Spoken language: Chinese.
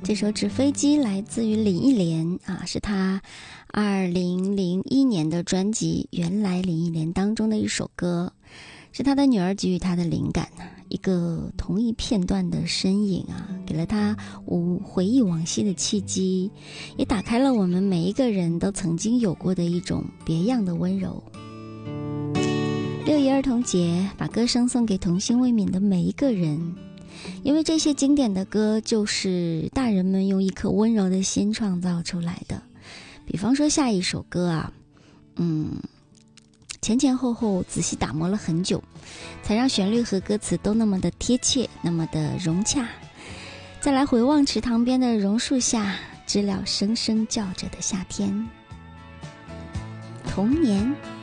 这首《纸飞机》来自于林忆莲啊，是她2001年的专辑《原来林忆莲》当中的一首歌，是她的女儿给予她的灵感啊，一个同一片段的身影啊，给了她回忆往昔的契机，也打开了我们每一个人都曾经有过的一种别样的温柔。6一儿童节，把歌声送给童心未泯的每一个人。因为这些经典的歌就是大人们用一颗温柔的心创造出来的。比方说下一首歌啊，前后后仔细打磨了很久，才让旋律和歌词都那么的贴切，那么的融洽。再来回望池塘边的榕树下，知了声声叫着的夏天。童年。